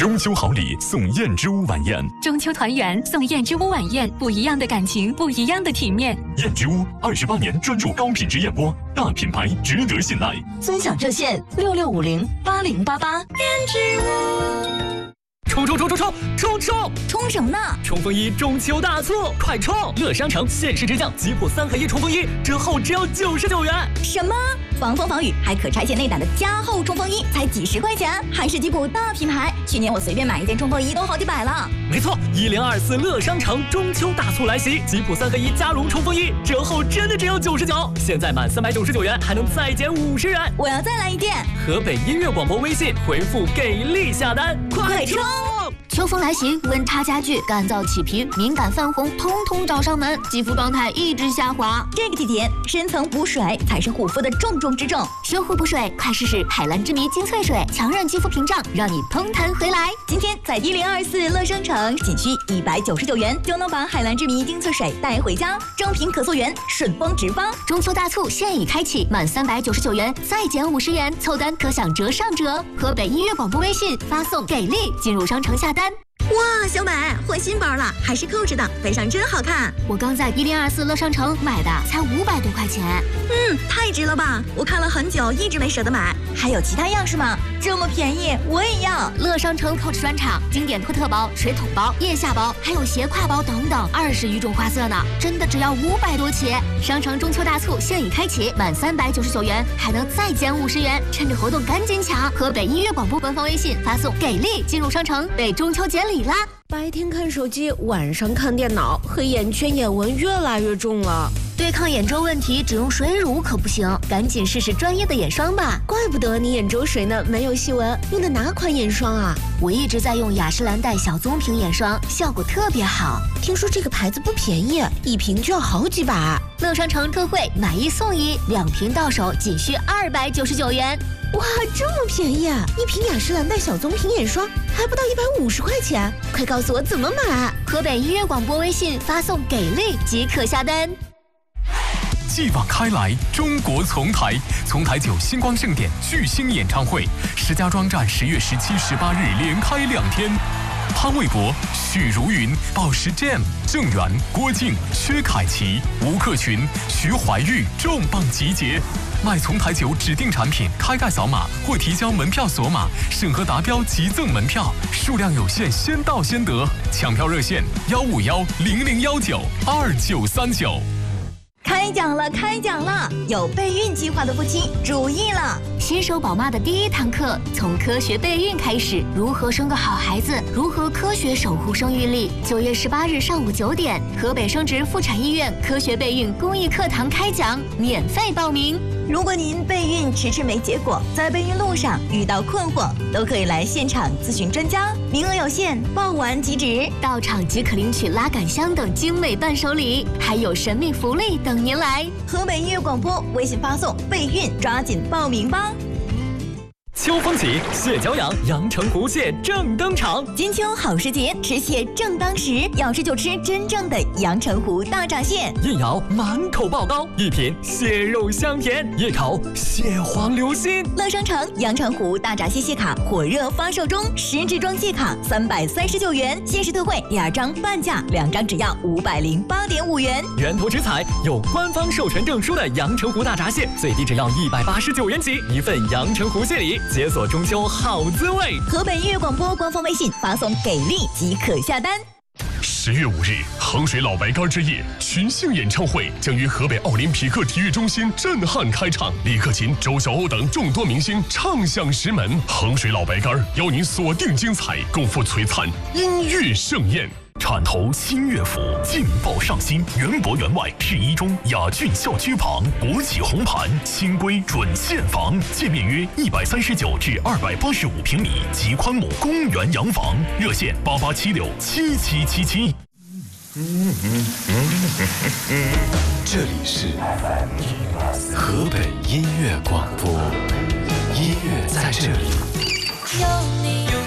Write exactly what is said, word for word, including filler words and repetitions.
中秋好礼送燕之屋晚宴， 中秋团圆送燕之屋晚宴，不一样的感情，不一样的体面。 燕之屋二十八年专注高品质燕窝，大品牌值得信赖。 尊享热线六六五零八零八八。燕之屋。 冲冲冲冲冲冲冲！ 冲什么呢？ 冲锋衣中秋大促，快冲！乐商城限时直降吉普三合一冲锋衣，折后只要九十九元。 什么？防风防雨还可拆卸内胆的加厚冲锋衣，才几十块钱，还是吉普大品牌。去年我随便买一件冲锋衣都好几百了。 没错，一零二四乐商城中秋大促来袭，吉普三合一加绒冲锋衣折后真的只有九十九，现在满三百九十九元还能再减五十元。 我要再来一件。 河北音乐广播微信回复给力下单，快冲！ 秋风来袭，温差加剧，干燥起皮，敏感泛红，通通找上门，肌肤状态一直下滑。 这个季节，深层补水才是护肤的重中之重。 修护补水，快试试海蓝之谜精粹水，强韧肌肤屏障，让你通弹回来。 今天在一零二四乐商城，仅需一百九十九元就能把海蓝之谜精粹水带回家，正品可溯源，顺丰直发。 中秋大促现已开启，满三百九十九元再减五十元，凑单可享折上折。河北音乐广播微信发送给力，进入商城下单。 哇，小美换新包了，还是Coach的，背上真好看。 我刚在一零二四乐商城买的，才五百多块钱。 嗯，太值了吧！我看了很久，一直没舍得买。还有其他样式吗？这么便宜，我也要。 乐商城 Coach 专场，经典托特包、水桶包、腋下包，还有斜挎包等等，二十余种花色呢，真的只要五百多起。商城中秋大促现已开启，满三百九十九元还能再减五十元，趁着活动赶紧抢！河北音乐广播官方微信发送给力，进入商城为中秋节礼啦！ 白天看手机，晚上看电脑，黑眼圈、眼纹越来越重了。 对抗眼周问题，只用水乳可不行，赶紧试试专业的眼霜吧。 怪不得你眼周水呢没有细纹，用的哪款眼霜啊？ 我一直在用雅诗兰黛小棕瓶眼霜，效果特别好。 听说这个牌子不便宜，一瓶就要好几百。 乐商城特惠，买一送一，两瓶到手仅需二百九十九元。 哇，这么便宜啊！一瓶雅诗兰黛小棕瓶眼霜还不到一百五十块钱，快告诉我怎么买！ 河北音乐广播微信发送给力即可下单。 继往开来，中国丛台，丛台九星光盛典巨星演唱会，石家庄站十月十七、十八日连开两天。潘玮柏、许茹芸、宝石 Jam、郑源、郭靖、薛凯琪、吴克群、徐怀钰重磅集结。买丛台酒指定产品，开盖扫码或提交门票锁码，审核达标即赠门票，数量有限，先到先得。抢票热线：幺五幺零零幺九二九三九。 开讲了，开讲了！有备孕计划的夫妻注意了， 新手宝妈的第一堂课，从科学备孕开始，如何生个好孩子，如何科学守护生育力。九月十八日上午九点，河北生殖妇产医院科学备孕公益课堂开讲，免费报名。 如果您备孕迟迟没结果，在备孕路上遇到困惑，都可以来现场咨询专家，名额有限，报完即止。 到场即可领取拉杆箱等精美伴手礼，还有神秘福利等您来。 河北音乐广播微信发送备孕，抓紧报名吧。 秋风起，蟹脚痒，阳澄湖蟹正登场。 金秋好时节，吃蟹正当时，要吃就吃真正的阳澄湖大闸蟹。 一咬满口爆膏，一品蟹肉香甜，一口蟹黄流心。 乐商城阳澄湖大闸蟹蟹卡火热发售中，十支装蟹卡三百三十九元，限时特惠，第二张半价，两张只要五百零八点五元。 源头直采，有官方授权证书的阳澄湖大闸蟹，最低只要一百八十九元起，一份阳澄湖蟹礼。解锁中秋好滋味。 河北音乐广播官方微信发送给力即可下单。 十月五日，衡水老白干之夜群星演唱会将于河北奥林匹克体育中心震撼开唱，李克勤、周晓鸥等众多明星唱响石门。衡水老白干邀您锁定精彩，共赴璀璨音乐盛宴。铲头新乐府，劲爆上新，园博园外市一中雅骏校区旁，国企红盘，新规准现房，建面约一百三十九至二百八十五平米，极宽亩公园洋房，热线八八七六七七七七。 这里是河北音乐广播，音乐在这里。 有你。